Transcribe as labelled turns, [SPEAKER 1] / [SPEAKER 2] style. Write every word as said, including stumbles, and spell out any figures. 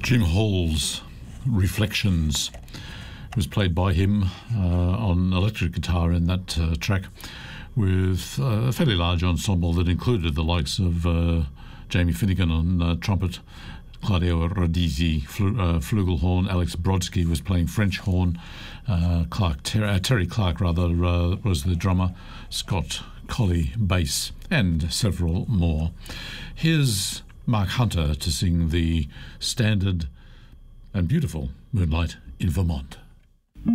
[SPEAKER 1] Jim Hall's Reflections was played by him uh, on electric guitar in that uh, track, with uh, a fairly large ensemble that included the likes of uh, Jamie Finnegan on uh, trumpet, Claudio Radizi flu- uh, flugelhorn, Alex Brodsky was playing French horn, uh, Clark Ter- uh, Terry Clark rather uh, was the drummer, Scott Colley bass, and several more. Here's Mark Hunter to sing the standard and beautiful Moonlight in Vermont.